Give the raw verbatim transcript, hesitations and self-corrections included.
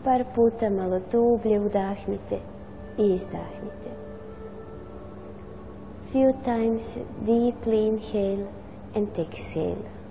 par puta malo dublje udahnite i izdahnite. Few times deeply inhale and exhale.